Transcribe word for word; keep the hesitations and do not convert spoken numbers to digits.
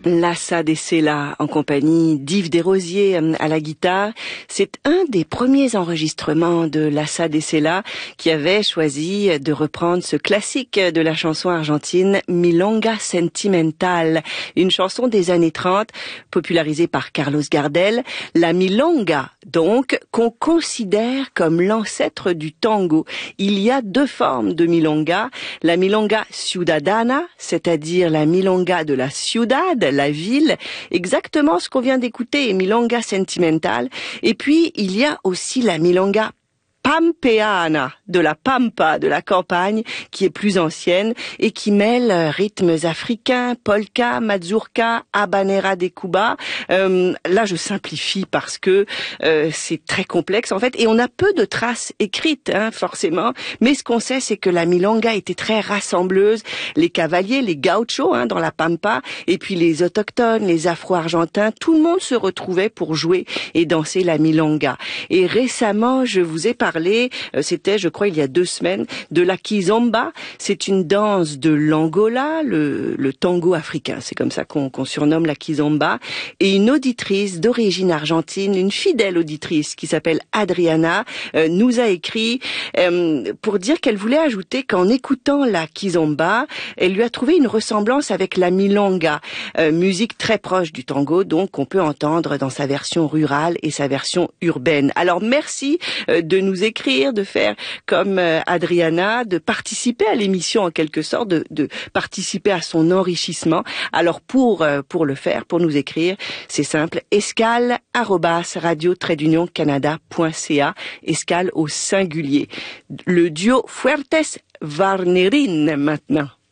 Lassa de Sela en compagnie d'Yves Desrosiers à la guitare. C'est un des premiers enregistrements de Lassa de Sela qui avait choisi de reprendre ce classique de la chanson argentine Milonga Sentimental, une chanson des années trente popularisée par Carlos Gardel. La milonga, donc, qu'on considère comme l'ancêtre du tango. Il y a deux formes de milonga. La milonga ciudadana, c'est-à-dire la milonga de la ciudad, la ville, exactement ce qu'on vient d'écouter, milonga sentimental. Et puis, il y a aussi la milonga pampeana, de la pampa, de la campagne, qui est plus ancienne et qui mêle rythmes africains, polka, mazurka, habanera de Cuba. Euh, là, je simplifie parce que euh, c'est très complexe en fait, et on a peu de traces écrites, hein, forcément. Mais ce qu'on sait, c'est que la milonga était très rassembleuse. Les cavaliers, les gauchos, hein, dans la pampa, et puis les autochtones, les afro-argentins, tout le monde se retrouvait pour jouer et danser la milonga. Et récemment, je vous ai parlé c'était, je crois, il y a deux semaines, de la kizomba. C'est une danse de l'Angola, le, le tango africain. C'est comme ça qu'on, qu'on surnomme la kizomba. Et une auditrice d'origine argentine, une fidèle auditrice qui s'appelle Adriana, euh, nous a écrit euh, pour dire qu'elle voulait ajouter qu'en écoutant la kizomba, elle lui a trouvé une ressemblance avec la milonga, euh, musique très proche du tango, donc qu'on peut entendre dans sa version rurale et sa version urbaine. Alors merci euh, de nous écrire, de faire comme euh, Adriana, de participer à l'émission en quelque sorte, de, de participer à son enrichissement. Alors pour euh, pour le faire, pour nous écrire, c'est simple, escale arobase radio trait d'union canada point c a, escale au singulier. Le duo Fuertes Varnerin maintenant.